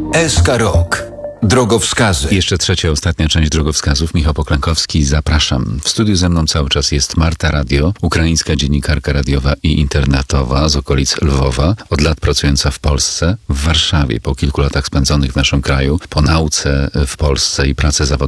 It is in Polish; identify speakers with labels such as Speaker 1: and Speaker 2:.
Speaker 1: SK Rok. Drogowskazy.
Speaker 2: Jeszcze trzecia, ostatnia część drogowskazów. Michał Poklankowski, zapraszam. W studiu ze mną cały czas jest Marta Radio, ukraińska dziennikarka radiowa i internetowa z okolic Lwowa, od lat pracująca w Polsce, w Warszawie, po kilku latach spędzonych w naszym kraju, po nauce w Polsce i pracy zawodowej